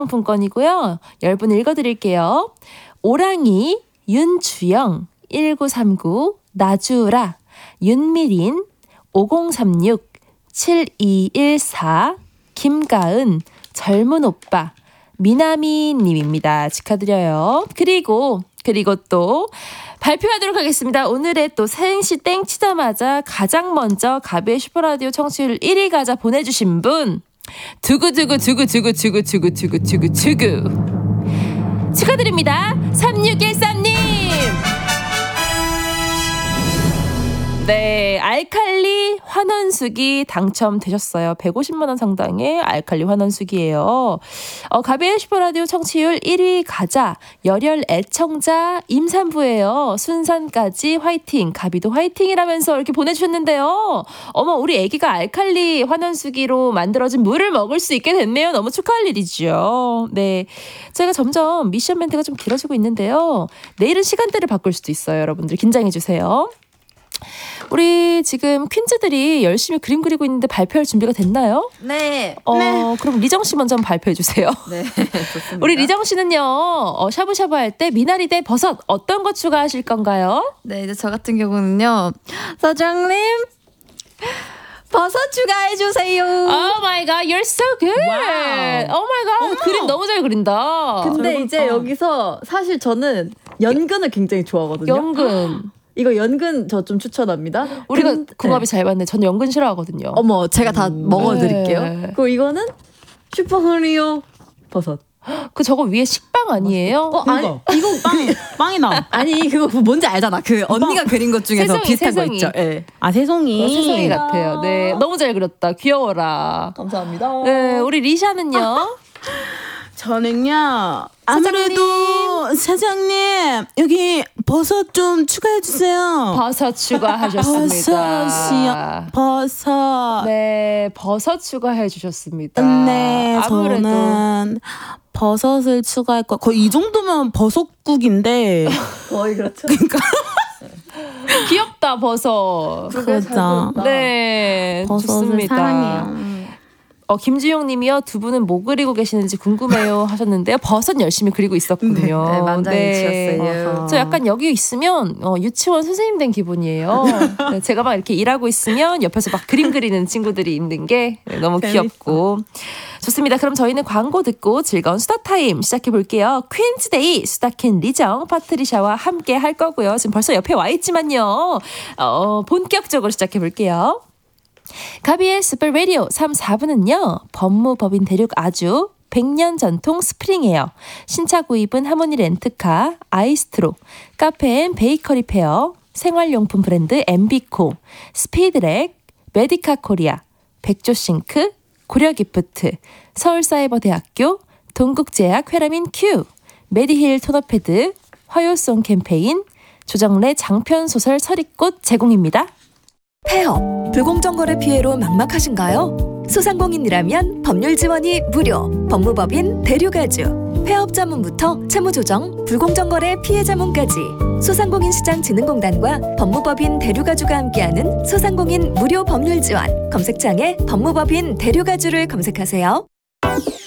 상품권이고요. 10분 읽어드릴게요. 오랑이, 윤주영, 1939, 나주라, 윤미린, 5036, 7214, 김가은, 젊은 오빠, 미나미님입니다. 축하드려요. 그리고 또 발표하도록 하겠습니다. 오늘의 또 생시 땡 치자마자 가장 먼저 가비의 슈퍼라디오 청취율 1위 가자 보내주신 분 두구두구 축하드립니다. 3613님. 네, 알칼리 환원수기 당첨되셨어요. 150만 원 상당의 알칼리 환원수기예요. 가비의 슈퍼라디오 청취율 1위 가자 열혈 애청자 임산부예요. 순산까지 화이팅. 가비도 화이팅이라면서 이렇게 보내주셨는데요. 어머, 우리 애기가 알칼리 환원수기로 만들어진 물을 먹을 수 있게 됐네요. 너무 축하할 일이죠. 네, 제가 점점 미션 멘트가 좀 길어지고 있는데요. 내일은 시간대를 바꿀 수도 있어요. 여러분들 긴장해주세요. 우리 지금 퀸즈들이 열심히 그림 그리고 있는데 발표할 준비가 됐나요? 네. 그럼 리정 씨 먼저 한번 발표해 주세요. 네, 좋습니다. 우리 리정 씨는요, 샤브샤브 할 때 미나리 대 버섯 어떤 거 추가하실 건가요? 네, 이제 저 같은 경우는요, 사장님 버섯 추가해주세요. Oh my god, you're so good. 와우. Oh my god, 그림 너무 잘 그린다. 근데 이제 여기서 사실 저는 연근을 굉장히 좋아하거든요. 연근. 이거 연근 저 좀 추천합니다. 우리가 궁합이 잘 맞네. 저는 연근 싫어하거든요. 어머, 제가 다 먹어드릴게요. 네. 그리고 이거는 슈퍼흐리오 버섯. 그 저거 위에 식빵 아니에요? 아니 이거 빵이 나. 아니 그거 뭔지 알잖아. 그 언니가 그린 것 중에서 세송이, 비슷한 세송이. 거 있죠. 예. 아, 세송이. 세송이 같아요. 네, 너무 잘 그렸다. 귀여워라. 감사합니다. 네, 우리 리샤는요? 저는요, 아무래도 사장님 여기 버섯 좀 추가해 주세요. 버섯 추가하셨습니다. 버섯이요. 버섯. 네, 버섯 추가해 주셨습니다. 네, 아무래도 저는 버섯을 추가할 거. 거의 이 정도면 버섯국인데. 거의 그렇죠. 그러니까 귀엽다 버섯. 그죠. 네, 버섯을 좋습니다. 사랑해요. 김주영님이요. 두 분은 뭐 그리고 계시는지 궁금해요 하셨는데요. 버섯 열심히 그리고 있었군요. 네, 만장일치였어요. 저 약간 여기 있으면 유치원 선생님 된 기분이에요. 네, 제가 막 이렇게 일하고 있으면 옆에서 막 그림 그리는 친구들이 있는 게 너무 귀엽고 좋습니다. 그럼 저희는 광고 듣고 즐거운 수다 타임 시작해 볼게요. 퀸즈데이 수다캔 리정 파트리샤와 함께 할 거고요. 지금 벌써 옆에 와 있지만요. 본격적으로 시작해 볼게요. 가비의 슈퍼 라디오 3, 4부는요. 법무법인 대륙 아주 100년 전통 스프링에어, 신차 구입은 하모니 렌트카, 아이스트로, 카페 앤 베이커리 페어, 생활용품 브랜드 엠비코, 스피드렉, 메디카 코리아, 백조싱크, 고려기프트, 서울사이버대학교, 동국제약 회라민 큐, 메디힐 토너패드, 화요송 캠페인, 조정래 장편소설 서리꽃 제공입니다. 폐업, 불공정거래 피해로 막막하신가요? 소상공인이라면 법률 지원이 무료, 법무법인 대륙아주, 폐업 자문부터 채무조정, 불공정거래 피해 자문까지 소상공인시장진흥공단과 법무법인 대륙아주가 함께하는 소상공인 무료 법률 지원, 검색창에 법무법인 대륙아주를 검색하세요.